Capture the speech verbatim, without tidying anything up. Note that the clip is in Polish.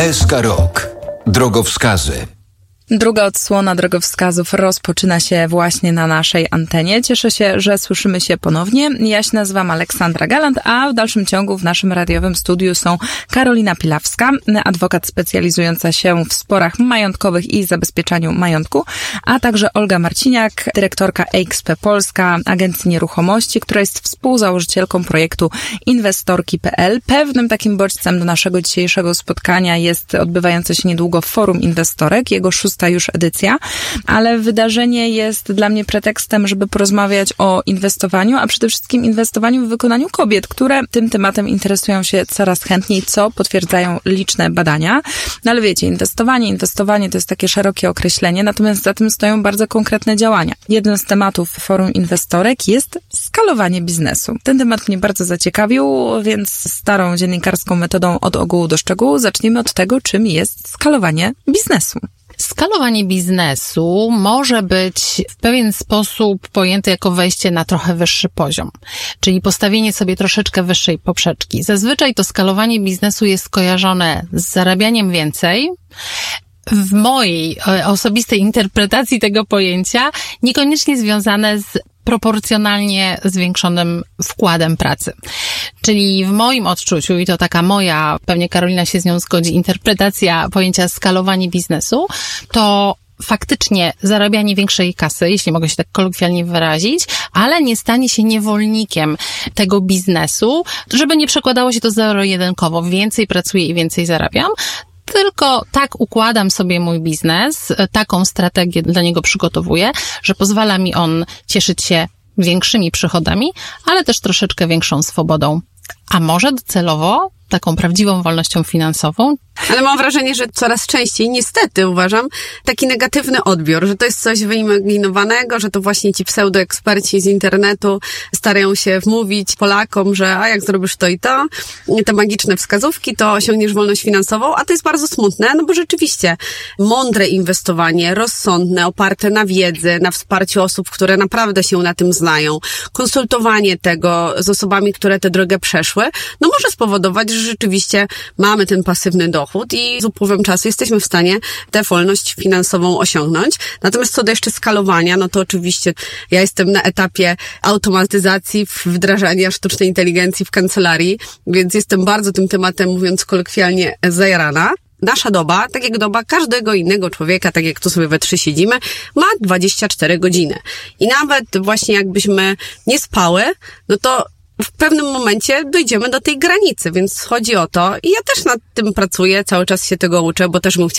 S K Rok. Drogowskazy. Druga odsłona drogowskazów rozpoczyna się właśnie na naszej antenie. Cieszę się, że słyszymy się ponownie. Ja się nazywam Aleksandra Galant, a w dalszym ciągu w naszym radiowym studiu są Karolina Pilawska, adwokat specjalizująca się w sporach majątkowych i zabezpieczaniu majątku, a także Olga Marciniak, dyrektorka E X P Polska, agencji nieruchomości, która jest współzałożycielką projektu inwestorki kropka p l. Pewnym takim bodźcem do naszego dzisiejszego spotkania jest odbywające się niedługo Forum Inwestorek, jego szósta już edycja, ale wydarzenie jest dla mnie pretekstem, żeby porozmawiać o inwestowaniu, a przede wszystkim inwestowaniu w wykonaniu kobiet, które tym tematem interesują się coraz chętniej, co potwierdzają liczne badania. No ale wiecie, inwestowanie, inwestowanie to jest takie szerokie określenie, natomiast za tym stoją bardzo konkretne działania. Jeden z tematów Forum Inwestorek jest skalowanie biznesu. Ten temat mnie bardzo zaciekawił, więc starą dziennikarską metodą od ogółu do szczegółu zaczniemy od tego, czym jest skalowanie biznesu. Skalowanie biznesu może być w pewien sposób pojęte jako wejście na trochę wyższy poziom, czyli postawienie sobie troszeczkę wyższej poprzeczki. Zazwyczaj to skalowanie biznesu jest skojarzone z zarabianiem więcej. W mojej osobistej interpretacji tego pojęcia niekoniecznie związane z proporcjonalnie zwiększonym wkładem pracy. Czyli w moim odczuciu, i to taka moja, pewnie Karolina się z nią zgodzi, interpretacja pojęcia skalowanie biznesu, to faktycznie zarabianie większej kasy, jeśli mogę się tak kolokwialnie wyrazić, ale nie stanie się niewolnikiem tego biznesu, żeby nie przekładało się to zero-jedynkowo. Więcej pracuję i więcej zarabiam, tylko tak układam sobie mój biznes, taką strategię dla niego przygotowuję, że pozwala mi on cieszyć się większymi przychodami, ale też troszeczkę większą swobodą. A może docelowo taką prawdziwą wolnością finansową. Ale mam wrażenie, że coraz częściej, niestety uważam, taki negatywny odbiór, że to jest coś wyimaginowanego, że to właśnie ci pseudoeksperci z internetu starają się wmówić Polakom, że a jak zrobisz to i to, te magiczne wskazówki, to osiągniesz wolność finansową, a to jest bardzo smutne, no bo rzeczywiście mądre inwestowanie, rozsądne, oparte na wiedzy, na wsparciu osób, które naprawdę się na tym znają, konsultowanie tego z osobami, które tę drogę przeszły, no może spowodować, że rzeczywiście mamy ten pasywny dochód i z upływem czasu jesteśmy w stanie tę wolność finansową osiągnąć. Natomiast co do jeszcze skalowania, no to oczywiście ja jestem na etapie automatyzacji, wdrażania sztucznej inteligencji w kancelarii, więc jestem bardzo tym tematem, mówiąc kolokwialnie, zajarana. Nasza doba, tak jak doba każdego innego człowieka, tak jak tu sobie we trzy siedzimy, ma dwadzieścia cztery godziny. I nawet właśnie jakbyśmy nie spały, no to w pewnym momencie dojdziemy do tej granicy, więc chodzi o to i ja też nad tym pracuję, cały czas się tego uczę, bo też bym chciała